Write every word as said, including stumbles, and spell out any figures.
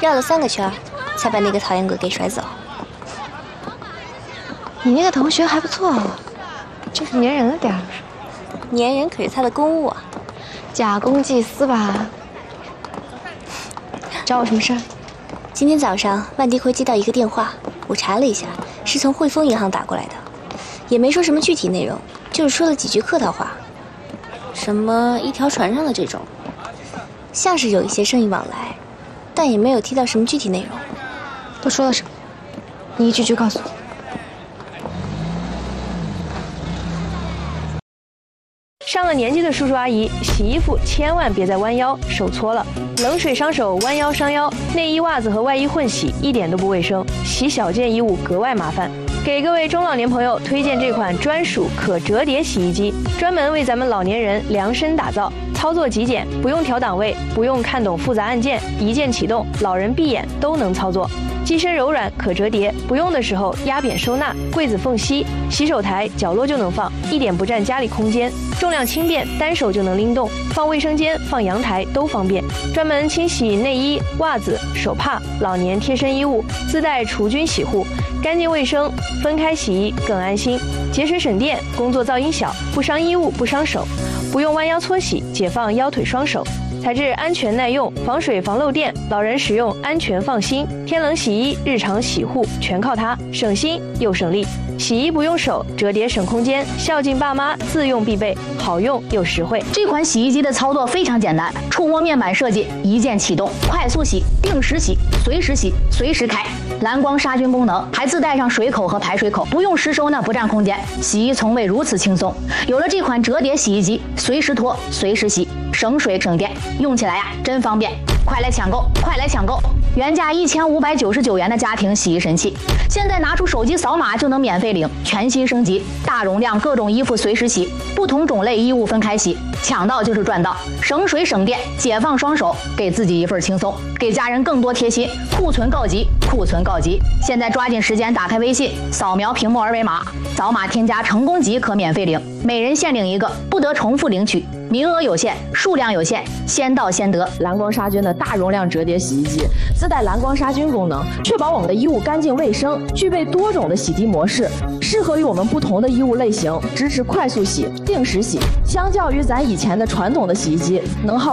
绕了三个圈，才把那个讨厌鬼给甩走。 你那个同学还不错哦，就是粘人了点儿。 粘人可是他的公务啊， 假公济私吧？找我什么事儿？ 今天早上万迪奎接到一个电话，我查了一下，是从汇丰银行打过来的，也没说什么具体内容，就是说了几句客套话，什么一条船上的这种，像是有一些生意往来，但也没有提到什么具体内容。 都说了什么？你一句句告诉我。 上了年纪的叔叔阿姨，洗衣服千万别再弯腰，手搓了，冷水伤手，弯腰伤腰。内衣、袜子和外衣混洗，一点都不卫生，洗小件衣物格外麻烦。给各位中老年朋友推荐这款专属可折叠洗衣机，专门为咱们老年人量身打造，操作极简，不用调档位，不用看懂复杂按键，一键启动，老人闭眼都能操作。机身柔软可折叠，不用的时候压扁收纳，柜子缝隙、洗手台角落就能放，一点不占家里空间。重量轻便，单手就能拎动，放卫生间、放阳台都方便。专门清洗内衣、袜子、手帕、老年贴身衣物，自带除菌洗护，干净卫生，分开洗衣更安心，节水省电，工作噪音小，不伤衣物不伤手，不用弯腰搓洗，解放腰腿双手。材质安全耐用，防水防漏电，老人使用安全放心。天冷洗衣、日常洗护全靠它，省心又省力。洗衣不用手，折叠省空间，孝敬爸妈自用必备，好用又实惠。 这款洗衣机的操作非常简单，触摸面板设计，一键启动，快速洗、定时洗、随时洗、随时开，蓝光杀菌功能，还自带上水口和排水口，不用实收呢，不占空间。洗衣从未如此轻松。有了这款折叠洗衣机，随时脱，随时洗，省水省电，用起来呀真方便。快来抢购，快来抢购！原价一千五百九十九元的家庭洗衣神器，现在拿出手机扫码就能免费领，全新升级，大容量各种衣服随时洗，不同种类衣物分开洗，抢到就是赚到，省水省电，解放双手，给自己一份轻松，给家人更多贴心。库存告急，库存告急！现在抓紧时间打开微信，扫描屏幕二维码，扫码添加成功即可免费领，每人限领一个，不得重复领取。名额有限，数量有限，先到先得。 蓝光杀菌的大容量折叠洗衣机，自带蓝光杀菌功能，确保我们的衣物干净卫生，具备多种的洗涤模式，适合于我们不同的衣物类型，支持快速洗、定时洗。相较于咱以前的传统的洗衣机，能耗